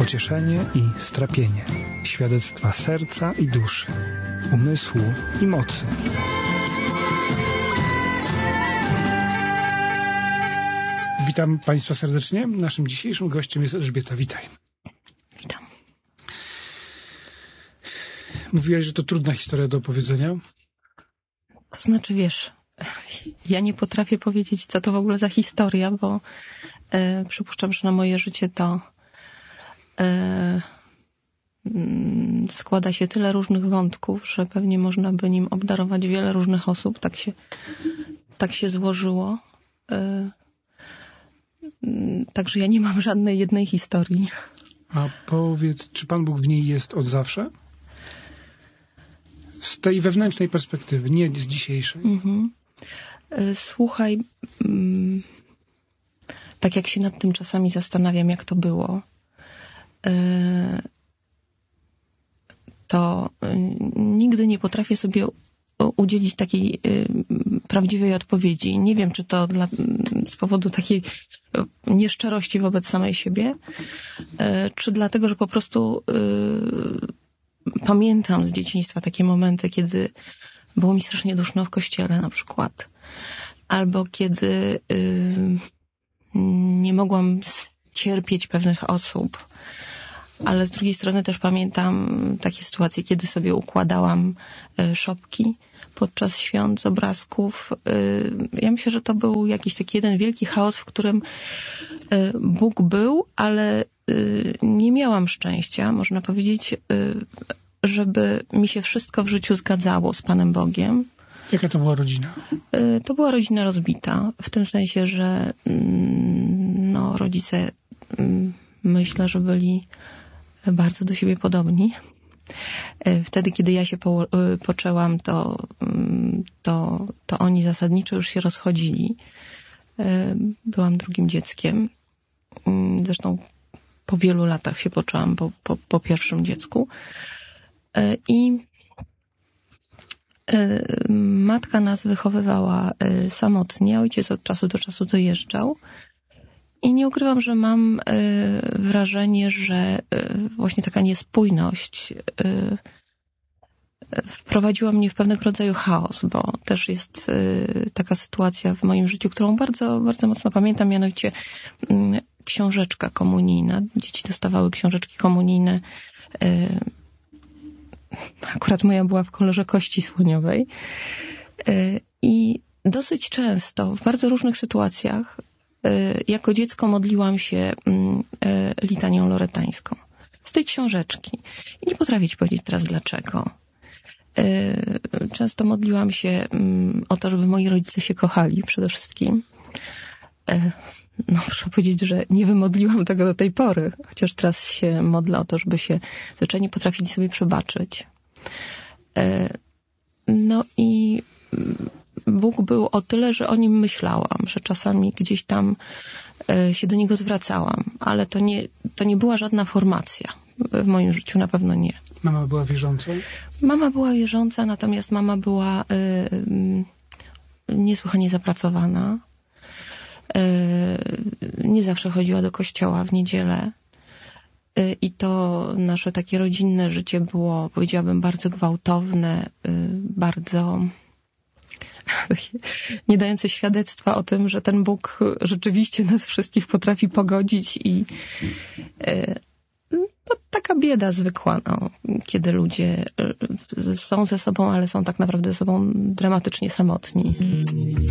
pocieszenie i strapienie, świadectwa serca i duszy, umysłu i mocy. Witam Państwa serdecznie. Naszym dzisiejszym gościem jest Elżbieta. Witaj. Witam. Mówiłaś, że to trudna historia do opowiedzenia. To znaczy, wiesz, ja nie potrafię powiedzieć, co to w ogóle za historia, bo przypuszczam, że na moje życie to składa się tyle różnych wątków, że pewnie można by nim obdarować wiele różnych osób. Tak się złożyło. Także ja nie mam żadnej jednej historii. A powiedz, czy Pan Bóg w niej jest od zawsze? Z tej wewnętrznej perspektywy, nie z dzisiejszej. Mhm. Słuchaj, tak jak się nad tym czasami zastanawiam, jak to było, to nigdy nie potrafię sobie udzielić takiej prawdziwej odpowiedzi. Nie wiem, czy to z powodu takiej nieszczerości wobec samej siebie, czy dlatego, że po prostu pamiętam z dzieciństwa takie momenty, kiedy było mi strasznie duszno w kościele na przykład. Albo kiedy nie mogłam cierpieć pewnych osób. Ale z drugiej strony też pamiętam takie sytuacje, kiedy sobie układałam szopki podczas świąt z obrazków. Ja myślę, że to był jakiś taki jeden wielki chaos, w którym Bóg był, ale nie miałam szczęścia, można powiedzieć, żeby mi się wszystko w życiu zgadzało z Panem Bogiem. Jaka to była rodzina? To była rodzina rozbita, w tym sensie, że rodzice myślę, że byli bardzo do siebie podobni. Wtedy, kiedy ja się poczęłam, to oni zasadniczo już się rozchodzili. Byłam drugim dzieckiem. Zresztą po wielu latach się poczęłam po pierwszym dziecku. I matka nas wychowywała samotnie. Ojciec od czasu do czasu dojeżdżał. I nie ukrywam, że mam wrażenie, że właśnie taka niespójność wprowadziła mnie w pewnego rodzaju chaos, bo też jest taka sytuacja w moim życiu, którą bardzo, bardzo mocno pamiętam, mianowicie książeczka komunijna. Dzieci dostawały książeczki komunijne. Akurat moja była w kolorze kości słoniowej. I dosyć często, w bardzo różnych sytuacjach, jako dziecko modliłam się litanią loretańską z tej książeczki. I nie potrafię ci powiedzieć teraz dlaczego. Często modliłam się o to, żeby moi rodzice się kochali przede wszystkim. Muszę powiedzieć, że nie wymodliłam tego do tej pory, chociaż teraz się modlę o to, żeby się zwyczajnie potrafili sobie przebaczyć. I Bóg był o tyle, że o nim myślałam, że czasami gdzieś tam się do niego zwracałam, ale to nie była żadna formacja w moim życiu, na pewno nie. Mama była wierząca? Mama była wierząca, natomiast mama była niesłychanie zapracowana. Nie zawsze chodziła do kościoła w niedzielę. I to nasze takie rodzinne życie było, powiedziałabym, bardzo gwałtowne, bardzo nie dające świadectwa o tym, że ten Bóg rzeczywiście nas wszystkich potrafi pogodzić i taka bieda zwykła, kiedy ludzie są ze sobą, ale są tak naprawdę ze sobą dramatycznie samotni.